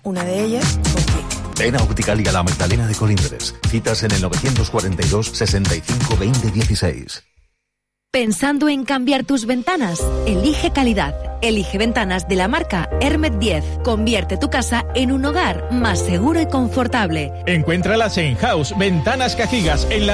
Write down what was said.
Una de ellas, Optic. Ven a Optical y a la Magdalena de Colindres. Citas en el 942 65 20 16. ¿Pensando en cambiar tus ventanas? Elige calidad. Elige ventanas de la marca Hermet 10. Convierte tu casa en un hogar más seguro y confortable. Encuéntralas en House Ventanas Cajigas en la